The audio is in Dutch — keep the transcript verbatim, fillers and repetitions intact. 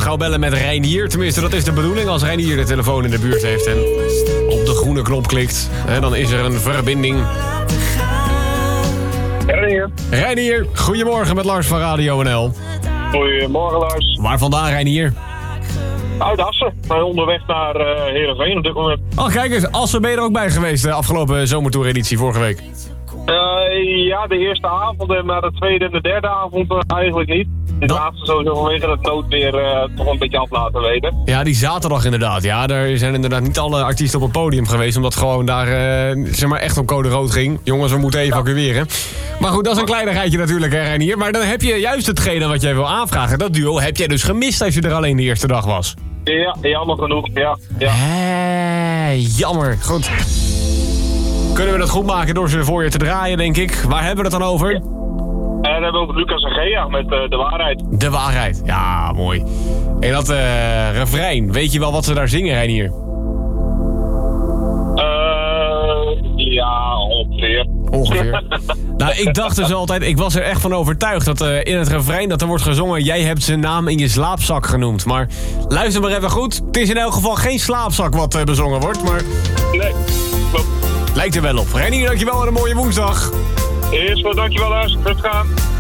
gauw bellen met Reinier. Tenminste, dat is de bedoeling als Reinier de telefoon in de buurt heeft en op de groene knop klikt. Hè, dan is er een verbinding. Reinier. Reinier, goedemorgen met Lars van Radio N L. Goedemorgen, Lars. Waar vandaan, Reinier? Uit Assen. Ik ben onderweg naar uh, Heerenveen op dit moment. Oh, kijk eens. Assen ben je er ook bij geweest de afgelopen zomertour-editie vorige week. Uh, ja, de eerste avond en naar de tweede en de derde avond uh, eigenlijk niet. De Dat... laatste sowieso vanwege het noodweer uh, toch een beetje af laten weten. Ja, die zaterdag inderdaad. Ja, er zijn inderdaad niet alle artiesten op het podium geweest, omdat gewoon daar uh, zeg maar echt om code rood ging. Jongens, we moeten evacueren. Maar goed, dat is een kleinigheidje natuurlijk, hè, Reinier. Maar dan heb je juist hetgene wat jij wil aanvragen. Dat duo heb jij dus gemist als je er alleen de eerste dag was. Ja, jammer genoeg, ja. ja. Hé, jammer. Goed. Kunnen we dat goed maken door ze voor je te draaien, denk ik. Waar hebben we het dan over? En dan hebben we over Lucas en Gea met uh, De Waarheid. De Waarheid. Ja, mooi. En dat uh, refrein, weet je wel wat ze daar zingen, Reinier? Uh, ja, ongeveer. Ongeveer. Nou, ik dacht dus altijd, ik was er echt van overtuigd dat uh, in het refrein dat er wordt gezongen, jij hebt zijn naam in je slaapzak genoemd. Maar luister maar even goed. Het is in elk geval geen slaapzak wat uh, bezongen wordt, maar... Nee, klopt. Lijkt er wel op. Reinier, dankjewel en een mooie woensdag. Eerst wel, dankjewel Lars. Rustig gaan.